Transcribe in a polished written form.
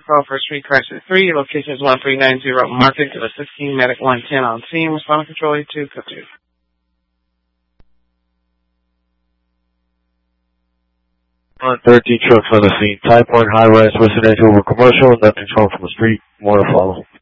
call for street crisis 3. Your location is 1390 Market. Give us 16 medic 110 on scene. Respond control 82 Cookie. 113 trucks on the scene. Type 1 high-rise residential over commercial. Nothing's wrong from the street. More to follow.